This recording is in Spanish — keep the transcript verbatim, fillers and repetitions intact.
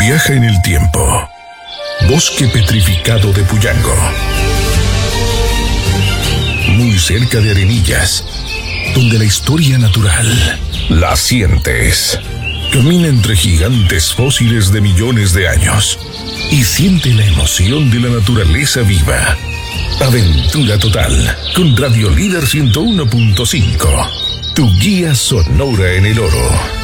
Viaja en el tiempo. Bosque petrificado de Puyango. Muy cerca de Arenillas, donde la historia natural la sientes. Camina entre gigantes fósiles de millones de años y siente la emoción de la naturaleza viva. Aventura total con Radio Líder ciento uno punto cinco. Tu guía sonora en el oro.